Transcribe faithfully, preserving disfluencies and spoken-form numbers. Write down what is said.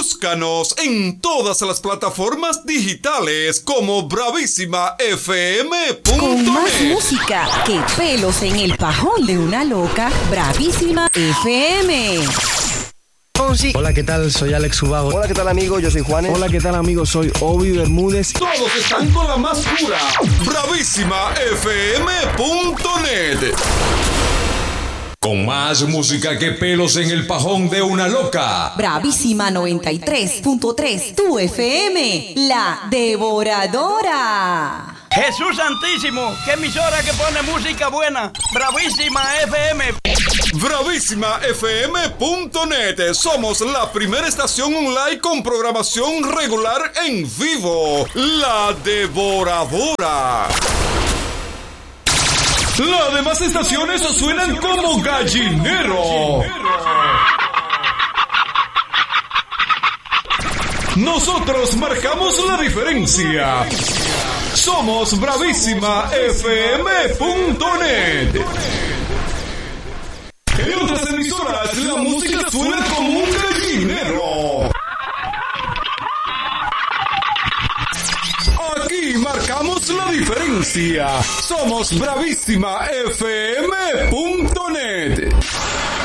Búscanos en todas las plataformas digitales como bravísima f m punto net. Con más música que pelos en el pajón de una loca, Bravísima F M. Hola, ¿qué tal? Soy Alex Ubago. Hola, ¿qué tal, amigo? Yo soy Juanes. Hola, ¿qué tal, amigo? Soy Obi Bermúdez. Todos están con la más pura. bravísima f m punto net. Con más música que pelos en el pajón de una loca. Bravísima noventa y tres punto tres, tu F M, la devoradora. Jesús Santísimo, qué emisora que pone música buena. Bravísima F M. bravísima f m punto net. Somos la primera estación online con programación regular en vivo. La devoradora. Las demás estaciones suenan como gallinero. Nosotros marcamos la diferencia. Somos bravísima f m punto net. En otras emisoras la música suena como un gallinero. Aquí marcamos la diferencia. Somos bravísima f m punto net.